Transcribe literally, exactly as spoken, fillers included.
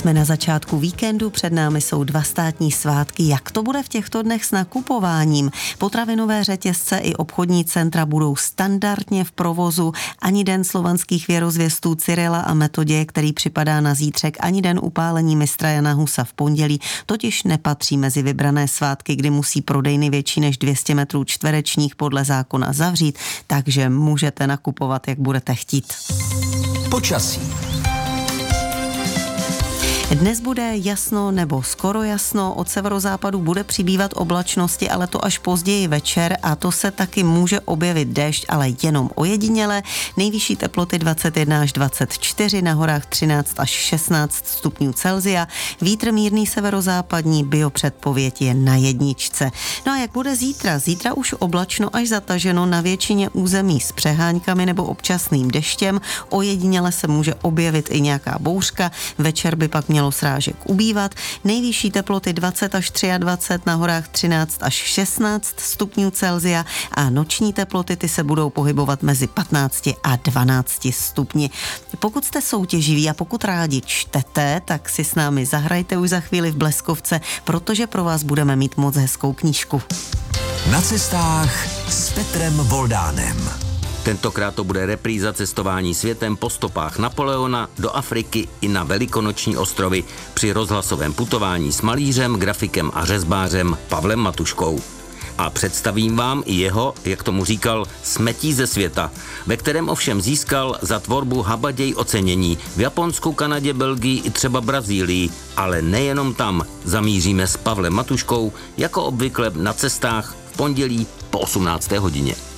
Jsme na začátku víkendu, před námi jsou dva státní svátky. Jak to bude v těchto dnech s nakupováním? Potravinové řetězce i obchodní centra budou standardně v provozu. Ani den slovanských věrozvěstů Cyrila a Metoděje, který připadá na zítřek, ani den upálení mistra Jana Husa v pondělí, totiž nepatří mezi vybrané svátky, kdy musí prodejny větší než dvě stě metrů čtverečních podle zákona zavřít, takže můžete nakupovat, jak budete chtít. Počasí. Dnes bude jasno nebo skoro jasno, od severozápadu bude přibývat oblačnosti, ale to až později večer a to se taky může objevit déšť, ale jenom ojediněle. Nejvyšší teploty dvacet jedna až dvacet čtyři, na horách třináct až šestnáct stupňů Celsia, vítr mírný severozápadní, biopředpověď je na jedničce. No a jak bude zítra? Zítra už oblačno až zataženo, na většině území s přeháňkami nebo občasným deštěm, ojediněle se může objevit i nějaká bouřka, večer by pak mělo srážek ubývat, nejvyšší teploty dvacet až dvacet tři, na horách třináct až šestnáct stupňů Celsia a noční teploty ty se budou pohybovat mezi patnáct a dvanáct stupni. Pokud jste soutěživí a pokud rádi čtete, tak si s námi zahrajte už za chvíli v Bleskovce, protože pro vás budeme mít moc hezkou knížku. Na cestách s Petrem Voldánem. Tentokrát to bude repríza cestování světem po stopách Napoleona do Afriky i na Velikonoční ostrovy při rozhlasovém putování s malířem, grafikem a řezbářem Pavlem Matuškou. A představím vám i jeho, jak tomu říkal, smetí ze světa, ve kterém ovšem získal za tvorbu habaděj ocenění v Japonsku, Kanadě, Belgii i třeba Brazílii, ale nejenom tam. Zamíříme s Pavlem Matuškou jako obvykle na cestách v pondělí po osmnácté hodině.